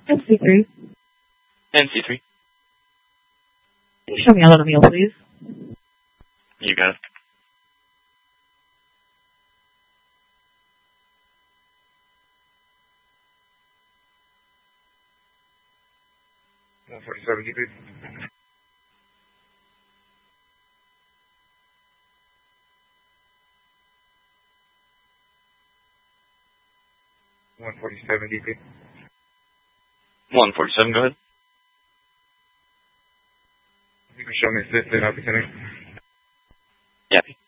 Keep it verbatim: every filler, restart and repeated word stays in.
N C three. N C three. Can you show me out on a meal, please? You got it. one forty-seven degrees. one forty-seven D P. one forty-seven, go ahead. You can show me assistant opportunity. Yeah.